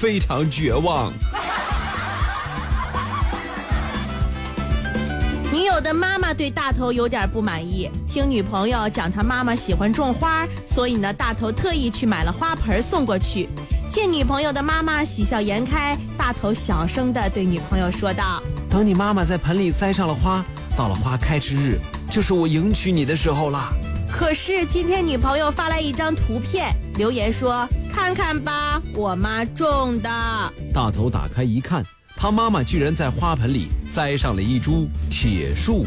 非常绝望。 女友的妈妈对大头有点不满意，听女朋友讲她妈妈喜欢种花，所以呢，大头特意去买了花盆送过去。见女朋友的妈妈喜笑颜开，大头小声地对女朋友说道： 等你妈妈在盆里栽上了花，到了花开之日，就是我迎娶你的时候啦。 可是今天女朋友发来一张图片，留言说：看看吧，我妈种的。 大头打开一看，他妈妈居然在花盆里栽上了一株铁树。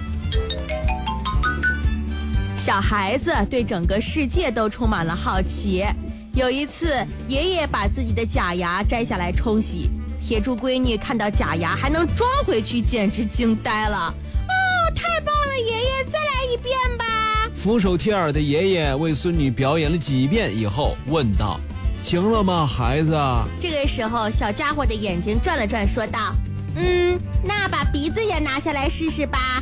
小孩子对整个世界都充满了好奇。有一次，爷爷把自己的假牙摘下来冲洗，铁柱闺女看到假牙还能装回去，简直惊呆了。哦，太棒了，爷爷，再来一遍吧。 俯首帖耳的爷爷为孙女表演了几遍以后，问道：行了吗，孩子？ 这个时候，小家伙的眼睛转了转，说道：那把鼻子也拿下来试试吧。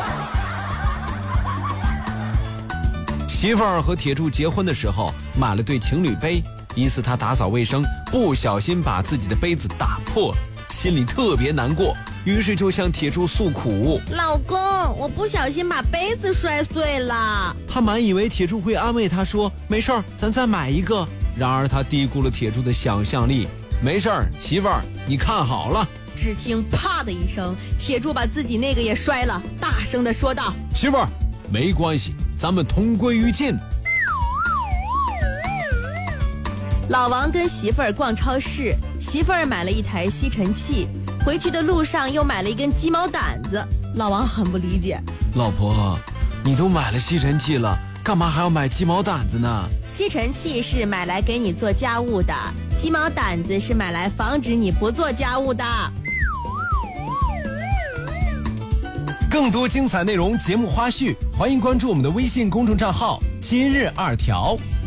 媳妇儿和铁柱结婚的时候买了对情侣杯，一次他打扫卫生不小心把自己的杯子打破，心里特别难过，于是就向铁柱诉苦： 老公，我不小心把杯子摔碎了。 他满以为铁柱会安慰他说没事儿，咱再买一个，然而他低估了铁柱的想象力。没事儿，媳妇儿，你看好了。 只听啪的一声，铁柱把自己那个也摔了，大声地说道： 媳妇儿，没关系，咱们同归于尽。 老王跟媳妇儿逛超市，媳妇儿买了一台吸尘器，回去的路上又买了一根鸡毛掸子。老王很不理解： 老婆，你都买了吸尘器了，干嘛还要买鸡毛掸子呢？ 吸尘器是买来给你做家务的，鸡毛掸子是买来防止你不做家务的。 更多精彩内容、节目花絮，欢迎关注我们的微信公众账号“今日2条”。